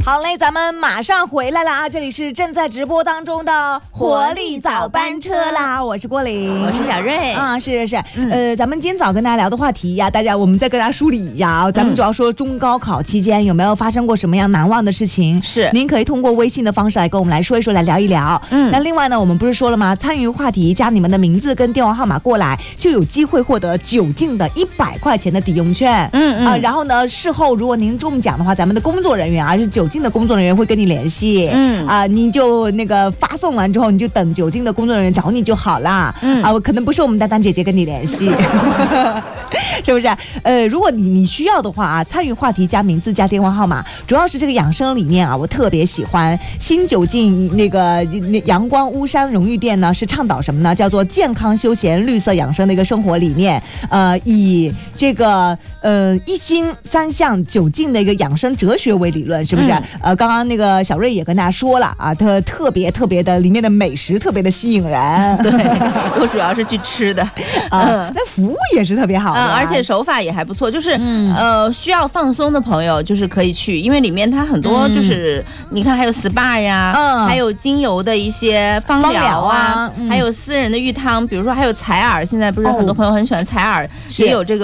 好嘞，咱们马上回来了啊！这里是正在直播当中的活力早班车啦，我是郭玲， 我是小瑞啊，是。咱们今天早跟大家聊的话题呀，我们再跟大家梳理一下。咱们主要说中高考期间有没有发生过什么样难忘的事情？ 是， 您可以通过微信的方式来跟我们来说一说，来聊一聊。那另外呢，我们不是说了吗？参与话题加你们的名字跟电话号码过来，就有机会获得9进的100块钱的抵用券。然后呢，事后如果您中奖的话，咱们的工作人员啊，是9进的工作人员会跟你联系。您就那个发送完之后，你就等9进的工作人员找你就好啦。可能不是我们丹丹姐姐跟你联系。是不是？如果你需要的话啊，参与话题加名字加电话号码，主要是这个养生理念啊，我特别喜欢。新9进那个阳光巫山荣誉店呢，是倡导什么呢？叫做健康休闲绿色养生的一个生活理念。以这个一心3项9进的一个养生哲学为理论，是不是？刚刚那个小瑞也跟大家说了啊，它特别的里面的美食特别的吸引人。 对，我主要是去吃的那服务也是特别好的， 而且手法也还不错，就是需要放松的朋友就是可以去，因为里面它很多就是你看还有 SPA 呀，还有精油的一些芳疗啊，还有私人的浴汤，比如说还有采耳，现在不是很多朋友很喜欢采耳，也有这个